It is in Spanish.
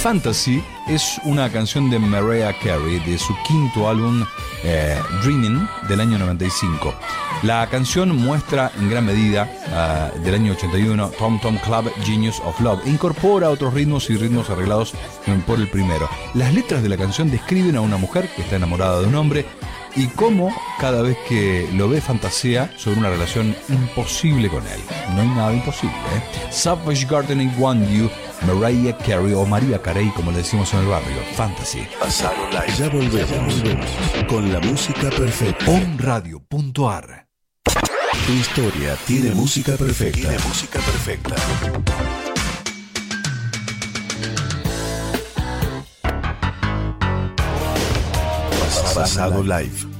Fantasy es una canción de Mariah Carey de su quinto álbum Dreaming del año 95. La canción muestra en gran medida del año 81 Tom Tom Club Genius of Love e incorpora otros ritmos y ritmos arreglados por el primero. Las letras de la canción describen a una mujer que está enamorada de un hombre y cómo cada vez que lo ve fantasea sobre una relación imposible con él. No hay nada imposible, ¿eh? Savage Garden I Want You, Mariah Carey o María Carey como le decimos en el barrio. Fantasy. Pasado Live. Ya volvemos con la música perfecta. onradio.ar. Tu historia tiene música perfecta. Tiene música perfecta. Pasado Live.